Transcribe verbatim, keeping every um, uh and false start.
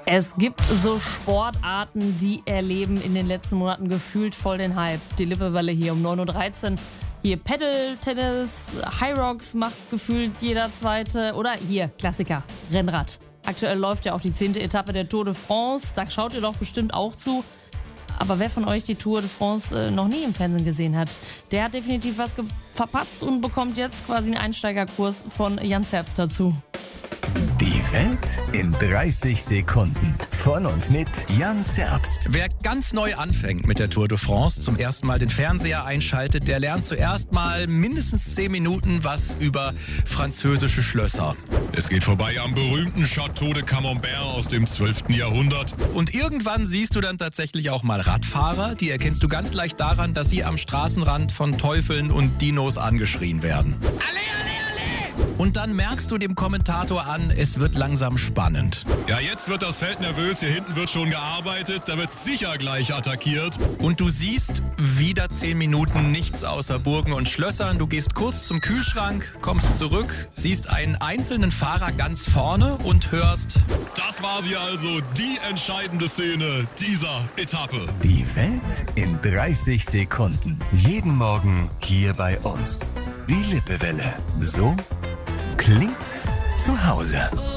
Es gibt so Sportarten, die erleben in den letzten Monaten gefühlt voll den Hype. Die Lippewelle hier um neun Uhr dreizehn. Hier Paddle, Tennis, High Rocks macht gefühlt jeder Zweite. Oder hier, Klassiker, Rennrad. Aktuell läuft ja auch die zehnte Etappe der Tour de France. Da schaut ihr doch bestimmt auch zu. Aber wer von euch die Tour de France äh, noch nie im Fernsehen gesehen hat, der hat definitiv was ge- verpasst und bekommt jetzt quasi einen Einsteigerkurs von Jan Zerbst dazu. Die Welt in dreißig Sekunden. Von und mit Jan Zerbst. Wer ganz neu anfängt mit der Tour de France, zum ersten Mal den Fernseher einschaltet, der lernt zuerst mal mindestens zehn Minuten was über französische Schlösser. Es geht vorbei am berühmten Château de Camembert aus dem zwölften Jahrhundert. Und irgendwann siehst du dann tatsächlich auch mal Radfahrer. Die erkennst du ganz leicht daran, dass sie am Straßenrand von Teufeln und Dinos angeschrien werden. Alle, alle, alle! Und dann merkst du dem Kommentator an, es wird langsam spannend. Ja, jetzt wird das Feld nervös. Hier hinten wird schon gearbeitet. Da wird sicher gleich attackiert. Und du siehst wieder zehn Minuten nichts außer Burgen und Schlössern. Du gehst kurz zum Kühlschrank, kommst zurück, siehst einen einzelnen Fahrer ganz vorne und hörst: Das war sie also, die entscheidende Szene dieser Etappe. Die Welt in dreißig Sekunden. Jeden Morgen hier bei uns. Die Lippewelle. So klingt zu Hause.